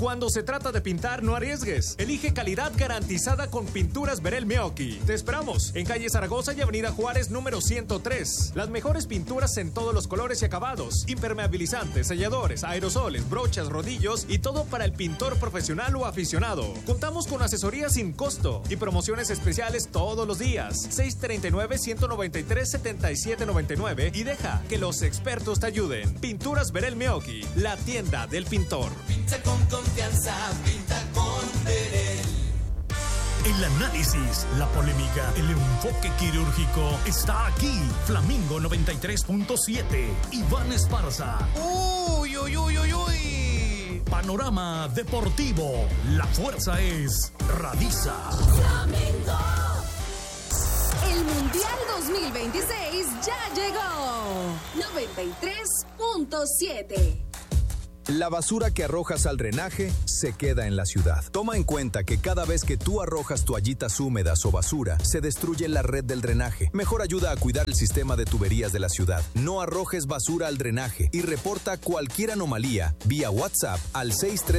Cuando se trata de pintar, no arriesgues. Elige calidad garantizada con Pinturas Verel Meoqui. Te esperamos en calle Zaragoza y avenida Juárez número 103. Las mejores pinturas en todos los colores y acabados. Impermeabilizantes, selladores, aerosoles, brochas, rodillos y todo para el pintor profesional o aficionado. Contamos con asesoría sin costo y promociones especiales todos los días. 639-193-7799 y deja que los expertos te ayuden. Pinturas Verel Meoqui, la tienda del pintor. Pinta con confianza, pinta con Verel. El análisis, la polémica, el enfoque quirúrgico está aquí. Flamingo 93.7, Iván Esparza. Uy. Panorama deportivo, la fuerza es Radisa. Flamingo. El Mundial 2026 ya llegó. 93.7. La basura que arrojas al drenaje se queda en la ciudad. Toma en cuenta que cada vez que tú arrojas toallitas húmedas o basura, se destruye la red del drenaje. Mejor ayuda a cuidar el sistema de tuberías de la ciudad. No arrojes basura al drenaje y reporta cualquier anomalía vía WhatsApp al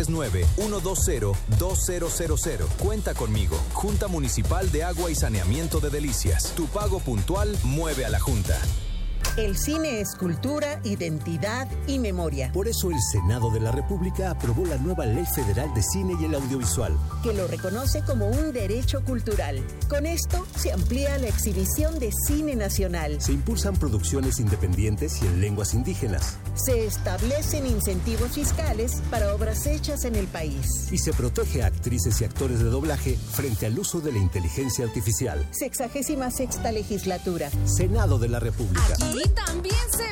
639-120-2000. Cuenta conmigo. Junta Municipal de Agua y Saneamiento de Delicias. Tu pago puntual mueve a la Junta. El cine es cultura, identidad y memoria. Por eso el Senado de la República aprobó la nueva Ley Federal de Cine y el Audiovisual, que lo reconoce como un derecho cultural. Con esto se amplía la exhibición de cine nacional. Se impulsan producciones independientes y en lenguas indígenas. Se establecen incentivos fiscales para obras hechas en el país. Y se protege a actrices y actores de doblaje frente al uso de la inteligencia artificial. 66ª legislatura. Senado de la República. Aquí también se